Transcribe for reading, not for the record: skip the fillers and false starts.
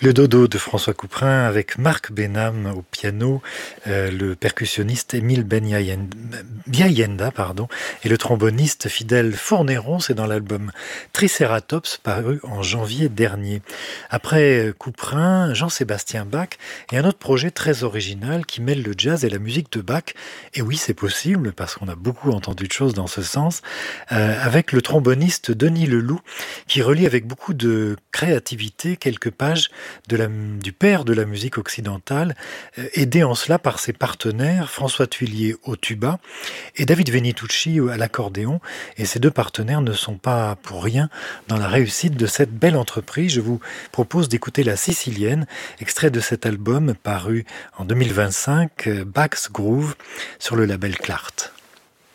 Le dodo de François Couperin avec Marc Benham au piano, le percussionniste Émile Biayenda, et le tromboniste Fidèle Fourneron, c'est dans l'album Triceratops paru en janvier dernier. Après Couperin, Jean-Sébastien Bach et un autre projet très original qui mêle le jazz et la musique de Bach. Et oui, c'est possible parce qu'on a beaucoup entendu de choses dans ce sens, avec le tromboniste Denis Leloup qui relie avec beaucoup de créativité quelques pages du père de la musique occidentale, aidé en cela par ses partenaires, François Thuillier au tuba et David Venitucci à l'accordéon. Et ces deux partenaires ne sont pas pour rien dans la réussite de cette belle entreprise. Je vous propose d'écouter La Sicilienne, extrait de cet album paru en 2025, Bach's Groove, sur le label Clart.